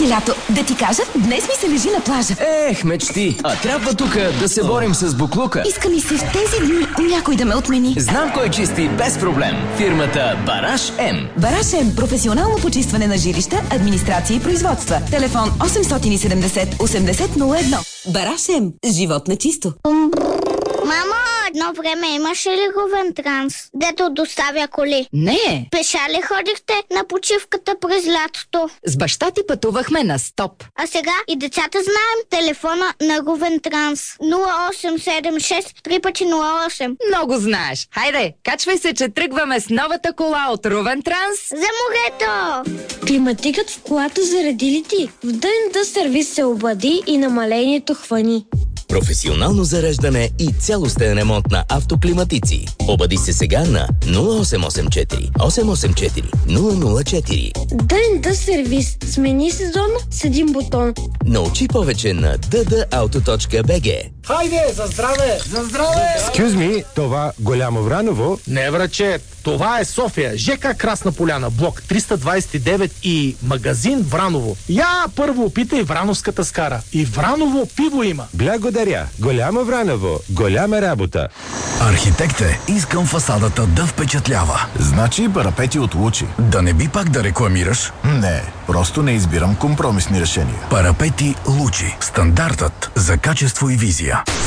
лято. Да ти кажа, днес ми се лежи на плажа. Ех, мечти. А трябва тук да се борим с буклука. Иска ми се в тези дни някой да ме отмени. Знам кой чисти без проблем. Фирмата Бараш М. Бараш М. Професионално почистване на жилища, администрация и производства. Телефон 870 8001. Бараш М. Живот на чисто. Мамо, едно време имаше ли Говентранс, дето доставя коли? Не. Пеша ли ходихте на почивката през лятото? С баща ти пътувахме на стоп. А сега и децата знаем телефона на Говентранс. 0876 3×08. Много знаеш. Хайде, качвай се, че тръгваме с новата кола от Ровентранс. За морето! Климатикът в колата заради ли ти? В ДНД сервис се обади и намалението хвани. Професионално зареждане и цялостен ремонт на автоклиматици. Обади се сега на 0884 884 004. ДНД сервис. Смени сезона с един бутон. Научи повече на ddauto.bg. Хайде, за здраве! За здраве! Excuse me, това Голямо Враново? Не, враче, това е София, ЖК Красна поляна, блок 329 и магазин Враново. Я първо опитай врановската скара. И Враново пиво има. Благодаря. Голямо Враново. Голяма работа. Архитект е, искам фасадата да впечатлява. Значи парапети от Лучи. Да не би пак да рекламираш? Не, просто не избирам компромисни решения. Парапети Лучи. Стандартът за качество и визия.